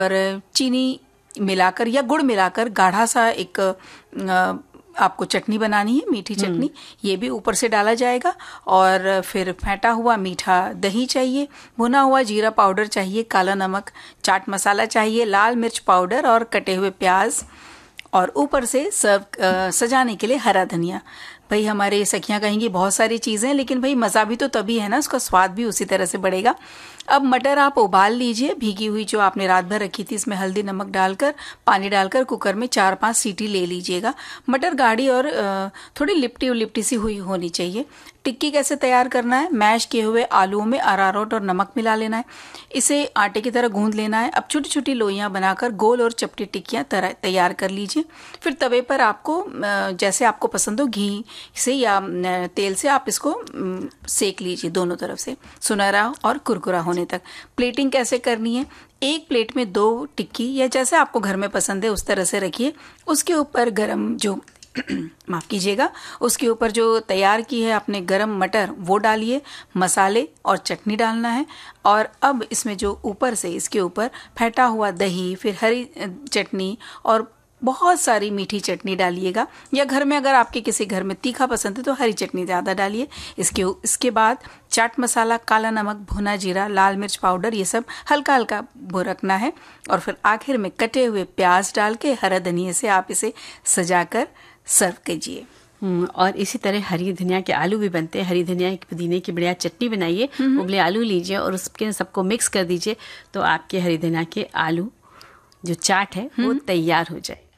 और चीनी मिलाकर या गुड़ मिलाकर गाढ़ा सा एक आपको चटनी बनानी है, मीठी चटनी। ये भी ऊपर से डाला जाएगा। और फिर फेंटा हुआ मीठा दही चाहिए, भुना हुआ जीरा पाउडर चाहिए, काला नमक, चाट मसाला चाहिए, लाल मिर्च पाउडर और कटे हुए प्याज, और ऊपर से सजाने के लिए हरा धनिया। भाई हमारे सखियां कहेंगी बहुत सारी चीज़ें, लेकिन भाई मज़ा भी तो तभी है ना, उसका स्वाद भी उसी तरह से बढ़ेगा। अब मटर आप उबाल लीजिए, भीगी हुई जो आपने रात भर रखी थी, इसमें हल्दी नमक डालकर पानी डालकर कुकर में 4-5 सीटी ले लीजिएगा। मटर गाढ़ी और थोड़ी लिपटी सी हुई होनी चाहिए। टिक्की कैसे तैयार करना है, मैश किए हुए आलूओं में अरारोट और नमक मिला लेना है, इसे आटे की तरह गूंद लेना है। अब छोटी छोटी लोइयां बनाकर गोल और चपटी टिक्कियां तैयार कर लीजिए। फिर तवे पर आपको जैसे आपको पसंद हो, घी से या तेल से आप इसको सेक लीजिए दोनों तरफ से, सुनहरा और कुरकुरा होने तक। प्लेटिंग कैसे करनी है, एक प्लेट में 2 टिक्की या जैसे आपको घर में पसंद है उस तरह से रखिए। उसके ऊपर गरम जो माफ कीजिएगा, उसके ऊपर जो तैयार की है आपने गरम मटर वो डालिए, मसाले और चटनी डालना है। और अब इसमें जो ऊपर से इसके ऊपर फेंटा हुआ दही, फिर हरी चटनी और बहुत सारी मीठी चटनी डालिएगा, या घर में अगर आपके किसी घर में तीखा पसंद है तो हरी चटनी ज़्यादा डालिए। इसके बाद चाट मसाला, काला नमक, भुना जीरा, लाल मिर्च पाउडर, ये सब हल्का हल्का रखना है। और फिर आखिर में कटे हुए प्याज डाल के हरा धनिया से आप इसे सजाकर सर्व कीजिए। और इसी तरह हरी धनिया के आलू भी बनते हैं। हरी धनिया की पुदीने की बढ़िया चटनी बनाइए, उबले आलू लीजिए और उसके सबको मिक्स कर दीजिए, तो आपके हरी धनिया के आलू जो चाट है वो तैयार हो जाए।